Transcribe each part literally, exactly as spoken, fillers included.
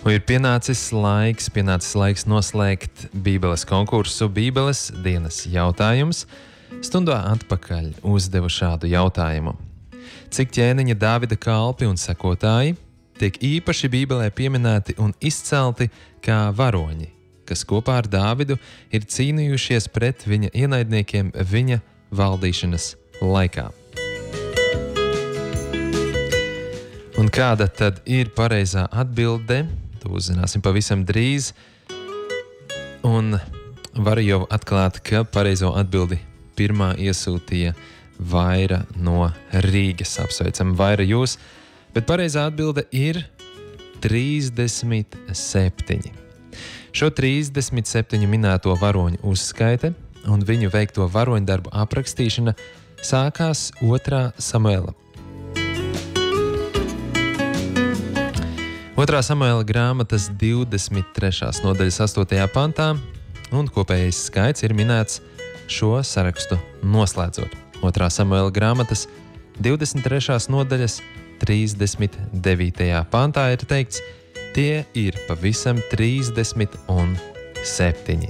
Un ir pienācis laiks, pienācis laiks noslēgt Bībeles konkursu Bībeles dienas jautājums. Stundā atpakaļ uzdevu šādu jautājumu. Cik ķēniņa Dāvida kalpi un sekotāji tiek īpaši Bībelē pieminēti un izcelti kā varoņi, kas kopā ar Dāvidu ir cīnījušies pret viņa ienaidniekiem viņa valdīšanas laikā? Un kāda tad ir pareizā atbilde? To uzzināsim pavisam drīz. Un varu jau atklāt, ka pareizo atbildi pirmā iesūtīja Vaira no Rīgas. Apsveicam, Vaira, jūs. Bet pareizā atbilde ir trīsdesmit septiņi. Šo trīsdesmit septiņu minēto varoņu uzskaite un viņu veikto varoņu darbu aprakstīšana sākās otrā Samuela. Otrā Samuela grāmatas divdesmit trešās nodaļas astotajā pantā, un kopējais skaits ir minēts šo sarakstu noslēdzot. Otrā Samuela grāmatas divdesmit trešās nodaļas trīsdesmit devītajā pantā ir teikts, tie ir pavisam trīsdesmit septiņi.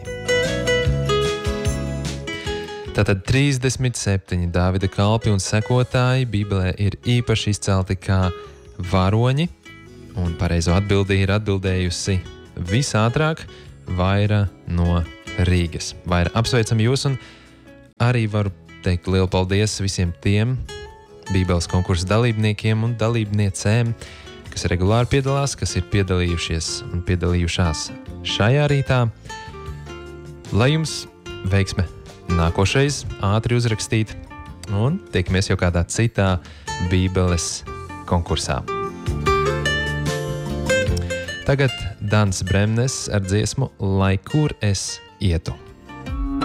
Tātad trīsdesmit septiņi Dāvida kalpi un sekotāji Bībelē ir īpaši izcelti kā varoņi, un pareizo atbildi ir atbildējusi visātrāk Vaira no Rīgas. Vaira, apsveicam jūs, un arī varu teikt lielu paldies visiem tiem Bībeles konkursu dalībniekiem un dalībniecēm, kas regulāri piedalās, kas ir piedalījušies un piedalījušās šajā rītā. Lai jums veiksme nākošais ātri uzrakstīt, un tiekamies jau kādā citā Bībeles konkursā. Tagad Dans Bremnes ar dziesmu Lai kur es ietu.